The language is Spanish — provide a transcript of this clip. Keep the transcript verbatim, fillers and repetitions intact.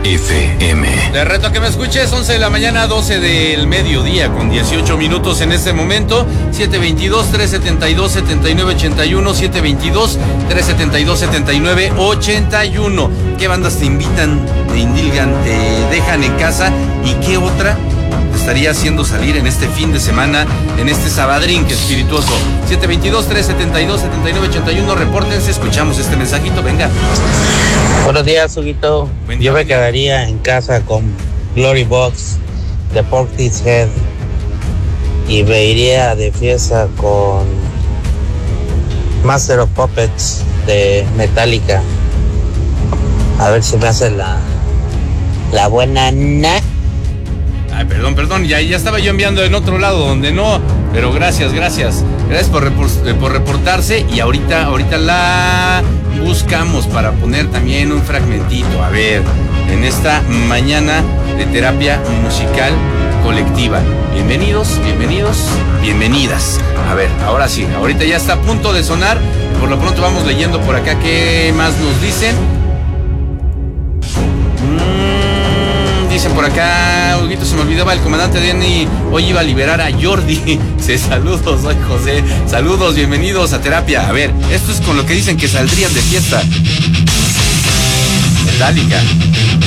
F M. Te reto a que me escuches, once de la mañana, doce del mediodía, con dieciocho minutos en este momento. siete veintidós, trescientos setenta y dos, setenta y nueve ochenta y uno, siete veintidós, trescientos setenta y dos, setenta y nueve ochenta y uno. ¿Qué bandas te invitan, te indilgan, te dejan en casa? ¿Y qué otra te estaría haciendo salir en este fin de semana, en este sabadrín que espirituoso? siete veintidós, trescientos setenta y dos, setenta y nueve ochenta y uno, repórtense, escuchamos este mensajito, venga. Buenos días, Huguito. Yo me quedaría en casa con Glory Box de Portishead y me iría de fiesta con Master of Puppets de Metallica. A ver si me hace la la buena na. Ay, perdón, perdón, ya, ya estaba yo enviando en otro lado donde no, pero gracias, gracias. Gracias por, repor- por reportarse y ahorita, ahorita la buscamos para poner también un fragmentito, a ver, en esta mañana de terapia musical colectiva. Bienvenidos, bienvenidos, bienvenidas. A ver, ahora sí, ahorita ya está a punto de sonar. Por lo pronto vamos leyendo por acá qué más nos dicen. Mm, dicen por acá, Huguito, se me olvidaba, el comandante Denny hoy iba a liberar a Jordi. Sí, saludos, soy José. Saludos, bienvenidos a terapia. A ver, esto es con lo que dicen que saldrían de fiesta. Metallica.